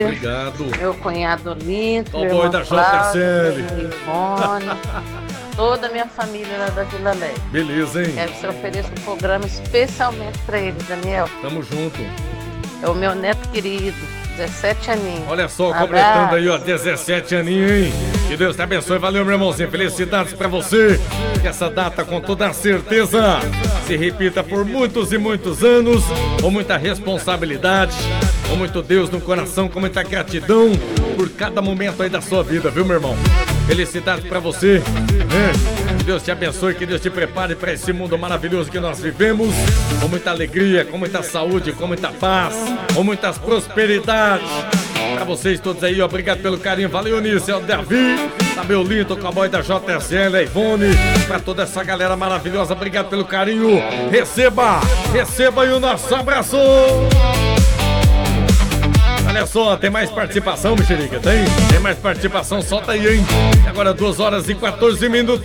Obrigado. Meu cunhado Lito, meu Cowboy irmão da Cláudio, JSL. meu Ivone, toda a minha família lá da Vila Leste. Beleza, hein? Quero que você ofereça um programa especialmente para eles, Daniel. Tamo junto. É o meu neto querido, 17 aninhos. Olha só, Abraço. completando aí, ó, 17 aninhos, hein? Que Deus te abençoe. Valeu, meu irmãozinho. Felicidades pra você. Que essa data, com toda certeza, se repita por muitos e muitos anos, com muita responsabilidade, com muito Deus no coração, com muita gratidão por cada momento aí da sua vida, viu, meu irmão? Felicidades pra você, né? Que Deus te abençoe, que Deus te prepare para esse mundo maravilhoso que nós vivemos, com muita alegria, com muita saúde, com muita paz, com muitas prosperidades. Pra vocês todos aí, obrigado pelo carinho. Valeu, Nisso, é o Davi, tá meu lindo, o cowboy da JSL, a Ivone, pra toda essa galera maravilhosa, obrigado pelo carinho. Receba aí o nosso abraço. Olha só, tem mais participação, Mexerica? Tem mais participação, solta aí, hein? Agora 2 horas e 14 minutos.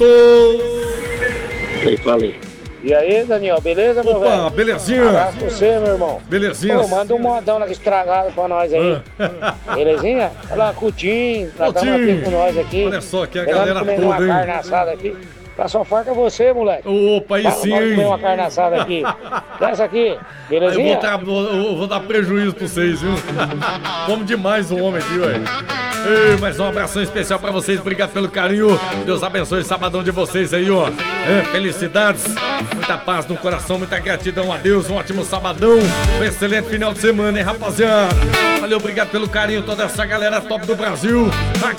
Falei. E aí, Daniel, beleza, meu velho? Opa, belezinha. Abraço pra você, meu irmão. Belezinha. Pô, manda um modão estragado pra nós aí. Belezinha? Olha lá, Coutinho, tá aqui com nós aqui. Olha só, que a Pegando, galera comendo toda, uma hein? carne assada aqui. Tá só farca você, moleque. Opa, aí sim, Vamos hein? comer uma carne assada aqui. Dessa aqui, belezinha? Eu vou dar prejuízo pra vocês, viu? Como demais o homem aqui, velho. Ei, mas um abração especial pra vocês, obrigado pelo carinho. Deus abençoe o sabadão de vocês aí, ó. Felicidades, muita paz no coração, muita gratidão a Deus. Um ótimo sabadão, um excelente final de semana, hein, rapaziada? Valeu, obrigado pelo carinho, toda essa galera top do Brasil.